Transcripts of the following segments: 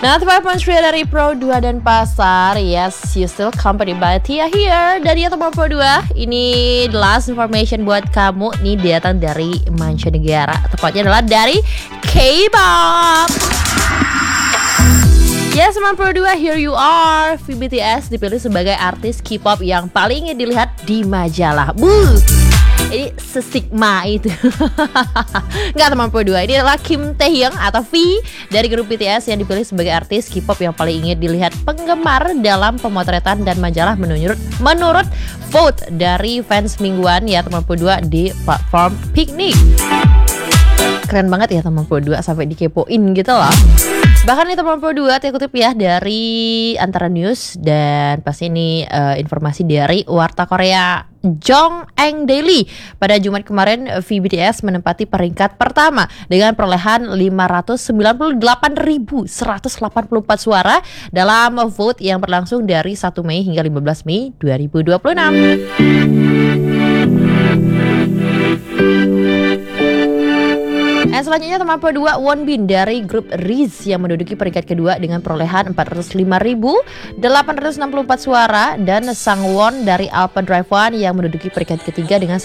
Nah, 5.3 dari Pro 2 dan Pasar. Yes, you still company by Tia here. Dari teman Pro 2, ini the last information buat kamu. Ini datang dari mancanegara. Tepatnya adalah dari K-pop. Yes, teman Pro 2, here you are. VBTS dipilih sebagai artis K-pop yang paling ingin dilihat di majalah. Ini sesigma itu. Enggak, teman Pro 2, ini adalah Kim Taehyung atau V dari grup BTS yang dipilih sebagai artis K-pop yang paling ingin dilihat penggemar dalam pemotretan dan majalah menurut vote dari fans mingguan ya teman Pro 2 di platform Picnic. Keren banget ya teman Pro 2 sampai dikepoin gitu loh. Bahkan nih teman Pro 2 saya kutip ya dari Antara News dan pasti ini informasi dari Warta Korea Jong Eng Daily. Pada Jumat kemarin VBTS menempati peringkat pertama dengan perolehan 598.184 suara dalam vote yang berlangsung dari 1 Mei hingga 15 Mei 2026. Selanjutnya teman Pro 2, Wonbin dari grup Riz yang menduduki peringkat kedua dengan perolehan 405.864 suara, dan Sangwon dari Alpha Drive One yang menduduki peringkat ketiga dengan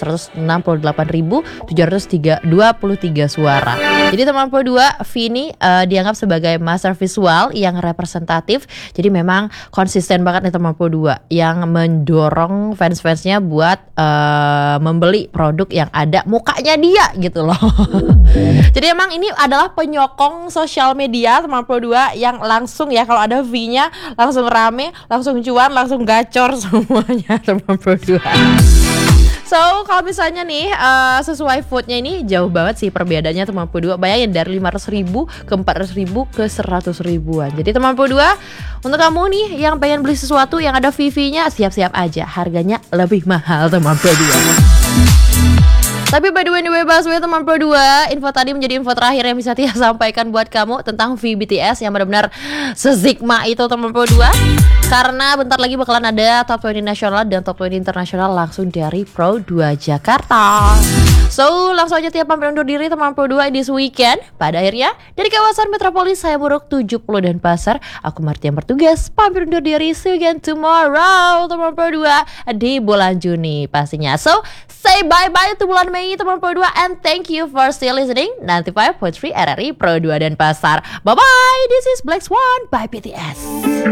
168.723 suara. Jadi teman Pro 2, V ini dianggap sebagai master visual yang representatif. Jadi memang konsisten banget nih teman Pro 2 yang mendorong fans-fansnya buat membeli produk yang ada mukanya dia gitu loh. Jadi emang ini adalah penyokong sosial media teman Pro 2 yang langsung ya, kalau ada V-nya langsung rame, langsung cuan, langsung gacor semuanya teman Pro 2. So kalau misalnya nih sesuai vote-nya ini jauh banget sih perbedaannya teman Pro 2. Bayangin dari 500.000 ke 400.000 ke 100.000-an. Jadi teman Pro 2, untuk kamu nih yang pengen beli sesuatu yang ada VV-nya, siap-siap aja, harganya lebih mahal teman Pro 2. Tapi by the way, teman Pro 2, info tadi menjadi info terakhir yang bisa Tia sampaikan buat kamu tentang VBTS yang benar-benar sesigma itu teman Pro 2. Karena bentar lagi bakalan ada Top 20 nasional dan Top 20 internasional langsung dari Pro 2 Jakarta. So langsung aja Tia pamit undur diri teman Pro 2 this weekend. Pada akhirnya dari kawasan Metropolis saya Buruk 70 dan Pasar, aku Marti yang bertugas pamit undur diri. See you again tomorrow teman Pro 2 di bulan Juni pastinya. So say bye-bye to bulan Mei teman Pro 2, and thank you for still listening 95.3 RRI Pro 2 dan Pasar. Bye-bye, this is Black Swan by BTS.